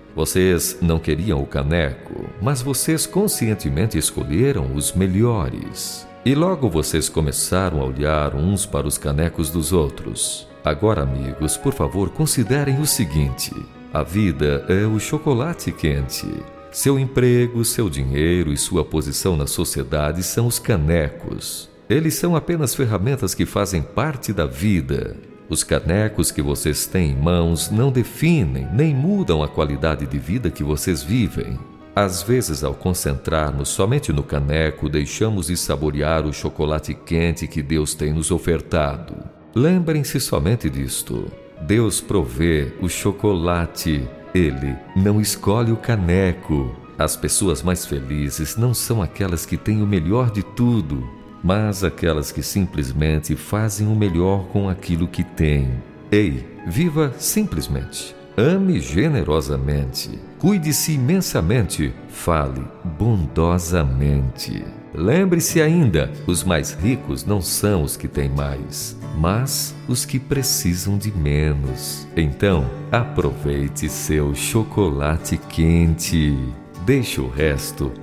Vocês não queriam o caneco, mas vocês conscientemente escolheram os melhores. E logo vocês começaram a olhar uns para os canecos dos outros. Agora, amigos, por favor, considerem o seguinte: a vida é o chocolate quente. Seu emprego, seu dinheiro e sua posição na sociedade são os canecos. Eles são apenas ferramentas que fazem parte da vida. Os canecos que vocês têm em mãos não definem nem mudam a qualidade de vida que vocês vivem. Às vezes, ao concentrarmos somente no caneco, deixamos de saborear o chocolate quente que Deus tem nos ofertado. Lembrem-se somente disto: Deus provê o chocolate. Ele não escolhe o caneco. As pessoas mais felizes não são aquelas que têm o melhor de tudo, mas aquelas que simplesmente fazem o melhor com aquilo que têm. Ei, viva simplesmente. Ame generosamente. Cuide-se imensamente. Fale bondosamente. Lembre-se ainda, os mais ricos não são os que têm mais, mas os que precisam de menos. Então, aproveite seu chocolate quente. Deixe o resto